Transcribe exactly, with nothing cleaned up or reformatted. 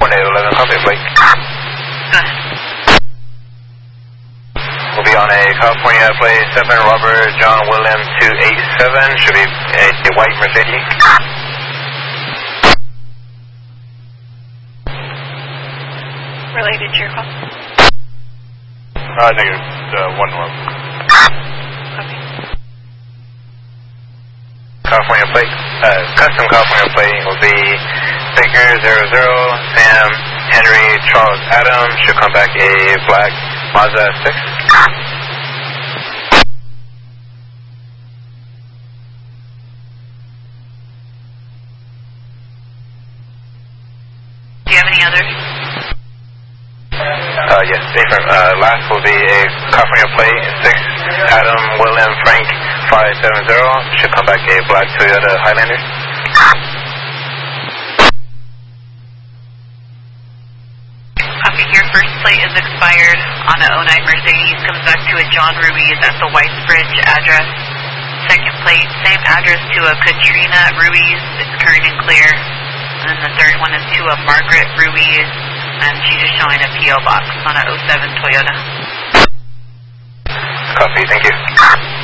California eleven, copy plate. Go ahead. We'll be on a California plate seven, Robert John William two eight seven, should be a, a white Mercedes. Related to your call? Uh, negative, uh, one north. Copy. California plate, uh, custom California plate will be Baker zero zero, Sam Henry Charles Adam, should come back a black Mazda six. Do you have any others? Uh, yes, different. Uh, last will be a California plate six, Adam William Frank five seven zero, should come back a black Toyota Highlander. Copy. Your first plate is expired on an oh nine Mercedes, comes back to a John Ruiz at the Whites Bridge address. Second plate, same address to a Katrina Ruiz, it's current and clear. And then the third one is to a Margaret Ruiz, and she's just showing a P O box on a oh seven Toyota. Copy, thank you.